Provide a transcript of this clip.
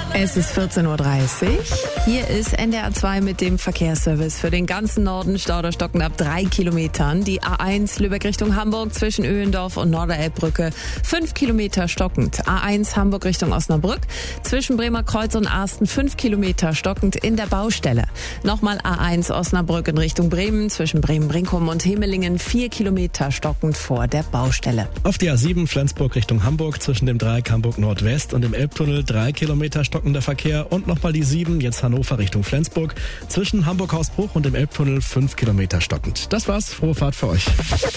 Es ist 14.30 Uhr. Hier ist NDR 2 mit dem Verkehrsservice. Für den ganzen Norden Stau oder Stocken ab 3 Kilometern. Die A1 Lübeck Richtung Hamburg zwischen Öhlendorf und Norderelbbrücke 5 Kilometer stockend. A1 Hamburg Richtung Osnabrück zwischen Bremer Kreuz und Arsten 5 Kilometer stockend in der Baustelle. Nochmal A1 Osnabrück in Richtung Bremen zwischen Bremen-Brinkum und Hemelingen 4 Kilometer stockend vor der Baustelle. Auf die A7 Flensburg Richtung Hamburg zwischen dem Dreieck Hamburg Nordwest und dem Elbtunnel 3 Kilometer stockender Verkehr und nochmal die 7, jetzt Hannover Richtung Flensburg, zwischen Hamburg-Hausbruch und dem Elbtunnel 5 Kilometer stockend. Das war's, frohe Fahrt für euch.